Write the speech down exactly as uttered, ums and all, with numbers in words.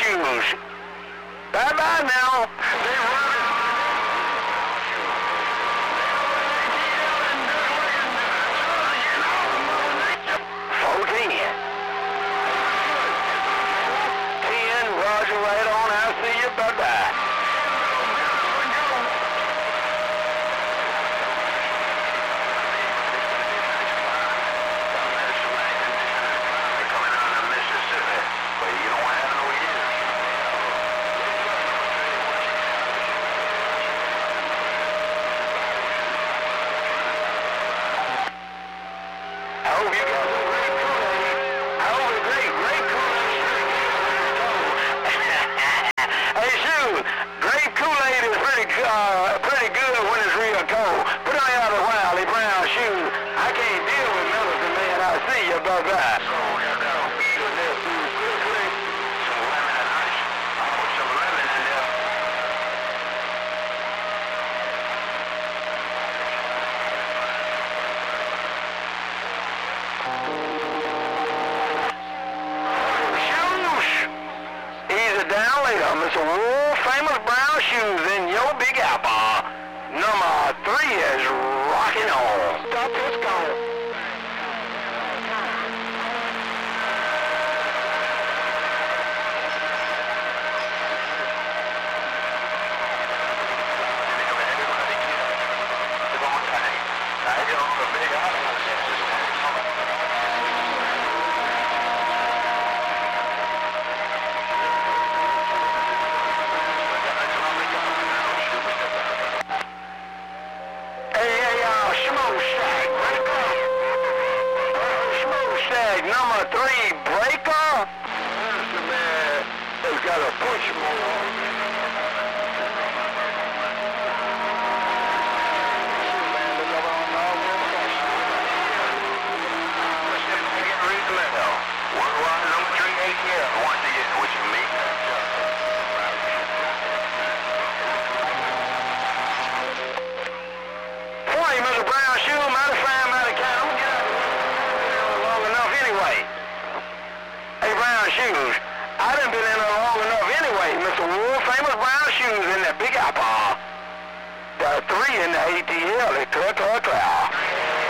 shoes. Bye-bye now. fourteen. ten, Roger, right on. I'll see you. Bye-bye. Uh, pretty good when it's real cold. Put on out a Wiley Brown shoes. I can't deal with Milton, man. I'll see you. Bye-bye. Down later, Mister World Famous Brown Shoes in your Big Apple. Number three is rocking on. Stop this call. Number three, Breaker. That's the man that's got a push more. Hey, Mister Brown Shoe, mighty fine, mighty kind. I'm gonna get out long enough anyway. Hey, Brown Shoes, I done been in there long enough anyway. Mister World Famous Brown Shoes in that Big Apple. The three in the A T L, they clear, clear, clear.